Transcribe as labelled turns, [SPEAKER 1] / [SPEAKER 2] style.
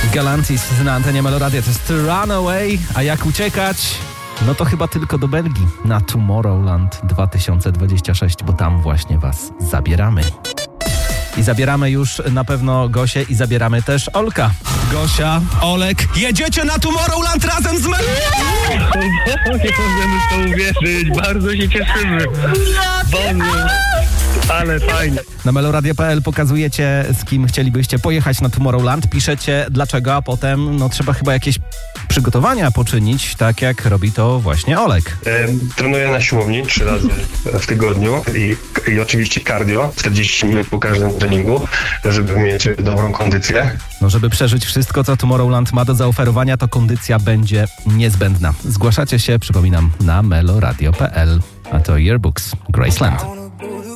[SPEAKER 1] Galantis na antenie Meloradia, to jest Runaway, a jak uciekać? No to chyba tylko do Belgii, na Tomorrowland 2026, bo tam właśnie was zabieramy. I zabieramy już na pewno Gosię i zabieramy też Olka. Gosia, Olek, jedziecie na Tomorrowland razem z Meloradio!
[SPEAKER 2] Nie możemy w to uwierzyć, bardzo się cieszymy. Boże, ale fajnie.
[SPEAKER 1] Na meloradio.pl pokazujecie, z kim chcielibyście pojechać na Tomorrowland, piszecie dlaczego, a potem trzeba chyba jakieś przygotowania poczynić, tak jak robi to właśnie Olek.
[SPEAKER 2] Trenuję na siłowni 3 razy w tygodniu i oczywiście cardio, 40 minut po każdym treningu, żeby mieć dobrą kondycję.
[SPEAKER 1] No, żeby przeżyć wszystko, co Tomorrowland ma do zaoferowania, to kondycja będzie niezbędna. Zgłaszacie się, przypominam, na meloradio.pl, a to Yearbooks, Graceland.